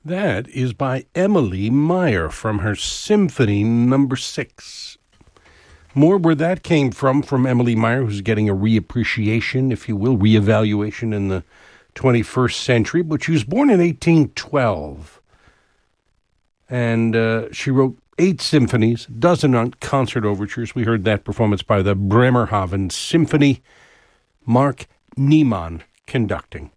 That is by Emily Meyer from her Symphony No. 6. More where that came from Emily Meyer, who's getting a reappreciation, if you will, reevaluation in the 21st century. But she was born in 1812. And she wrote 8 symphonies, a dozen concert overtures. We heard that performance by the Bremerhaven Symphony. Mark Niemann conducting.